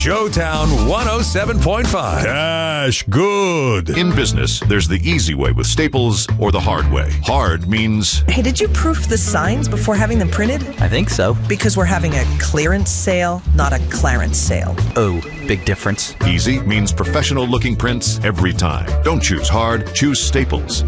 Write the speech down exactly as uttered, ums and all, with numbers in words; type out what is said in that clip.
Joetown one oh seven point five. Cash good. In business, there's the easy way with Staples or the hard way. Hard means... Hey, did you proof the signs before having them printed? I think so. Because we're having a clearance sale, not a clarence sale. Oh, big difference. Easy means professional-looking prints every time. Don't choose hard, choose Staples.